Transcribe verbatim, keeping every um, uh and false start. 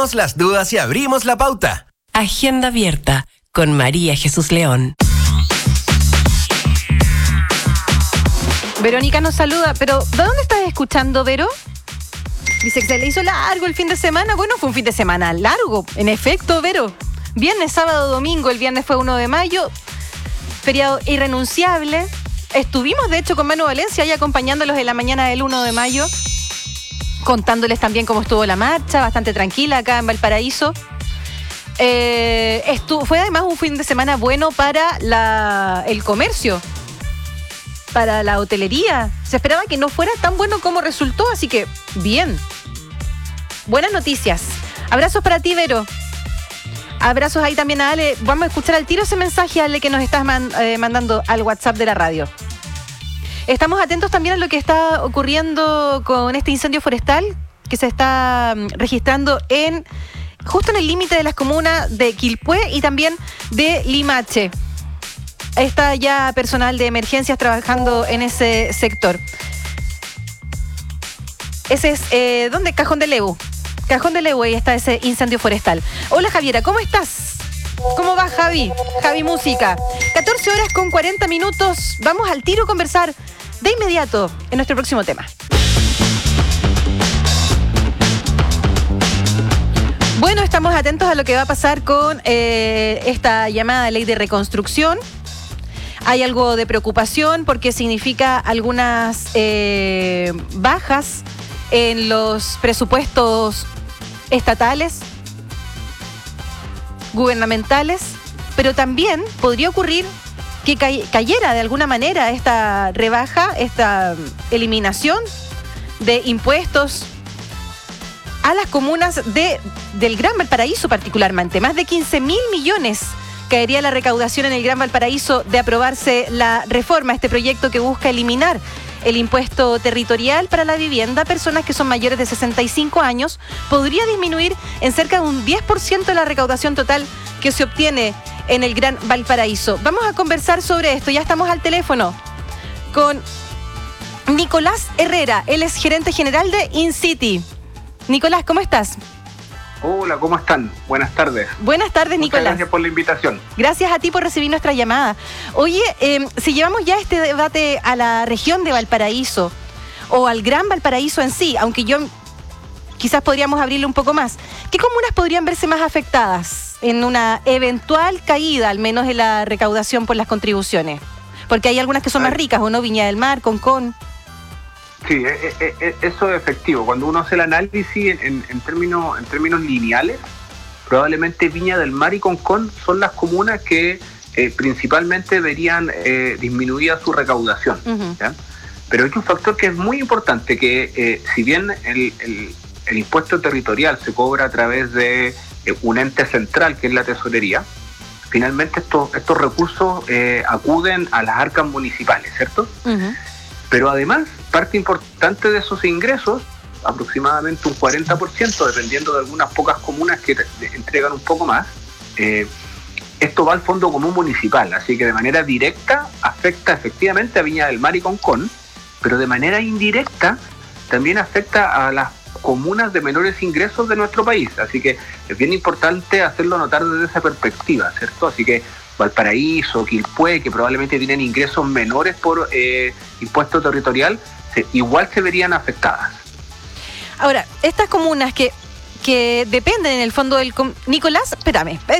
las dudas y abrimos la pauta. Agenda abierta con María Jesús León. Verónica nos saluda, pero ¿de dónde estás escuchando, Vero? Dice que se le hizo largo el fin de semana. Bueno, fue un fin de semana largo, en efecto, Vero. Viernes, sábado, domingo. El viernes fue uno de mayo. Feriado irrenunciable. Estuvimos, de hecho, con Manu Valencia ahí acompañándolos en la mañana del uno de mayo. Contándoles también cómo estuvo la marcha, bastante tranquila acá en Valparaíso. Eh, estuvo, fue además un fin de semana bueno para la, el comercio, para la hotelería. Se esperaba que no fuera tan bueno como resultó, así que bien. Buenas noticias. Abrazos para ti, Vero. Abrazos ahí también a Ale. Vamos a escuchar al tiro ese mensaje, Ale, que nos estás man, eh, mandando al WhatsApp de la radio. Estamos atentos también a lo que está ocurriendo con este incendio forestal que se está registrando en justo en el límite de las comunas de Quilpué y también de Limache. Está ya personal de emergencias trabajando en ese sector. Ese es, eh, ¿dónde? Cajón de Lebu. Cajón de Lebu, ahí está ese incendio forestal. Hola, Javiera, ¿cómo estás? ¿Cómo va, Javi? Javi Música. catorce horas con cuarenta minutos. Vamos al tiro a conversar de inmediato en nuestro próximo tema. Bueno, estamos atentos a lo que va a pasar con eh, esta llamada ley de reconstrucción. Hay algo de preocupación porque significa algunas eh, bajas en los presupuestos estatales, gubernamentales, pero también podría ocurrir que cay- cayera de alguna manera esta rebaja, esta eliminación de impuestos a las comunas de, del Gran Valparaíso particularmente. Más de quince mil millones caería la recaudación en el Gran Valparaíso de aprobarse la reforma, este proyecto que busca eliminar el impuesto territorial para la vivienda. Personas que son mayores de sesenta y cinco años podría disminuir en cerca de un diez por ciento la recaudación total que se obtiene en el Gran Valparaíso. Vamos a conversar sobre esto. Ya estamos al teléfono con Nicolás Herrera. Él es gerente general de InCity. Nicolás, ¿cómo estás? Hola, ¿cómo están? Buenas tardes. Buenas tardes, Muchas Nicolás. Gracias por la invitación. Gracias a ti por recibir nuestra llamada. Oye, eh, si llevamos ya este debate a la región de Valparaíso o al Gran Valparaíso en sí, aunque yo quizás podríamos abrirle un poco más, ¿qué comunas podrían verse más afectadas en una eventual caída, al menos en la recaudación por las contribuciones? Porque hay algunas que son más ricas, ¿o no? Viña del Mar, Concón. Sí, eh, eh, eso es efectivo. Cuando uno hace el análisis en, en, términos, en términos lineales, probablemente Viña del Mar y Concón son las comunas que eh, principalmente verían eh, disminuida su recaudación. Uh-huh. ¿Ya? Pero hay un factor que es muy importante, que eh, si bien el, el, el impuesto territorial se cobra a través de eh, un ente central, que es la tesorería, finalmente estos, estos recursos eh, acuden a las arcas municipales, ¿cierto? Uh-huh. Pero además, parte importante de esos ingresos, aproximadamente un cuarenta por ciento, dependiendo de algunas pocas comunas que entregan un poco más, eh, esto va al Fondo Común Municipal, así que de manera directa afecta efectivamente a Viña del Mar y Concón, pero de manera indirecta también afecta a las comunas de menores ingresos de nuestro país, así que es bien importante hacerlo notar desde esa perspectiva, ¿cierto? Así que Valparaíso, Quilpué, que probablemente tienen ingresos menores por eh, impuesto territorial, se, igual se verían afectadas. Ahora, estas comunas que, que dependen en el fondo del... Nicolás, espérame,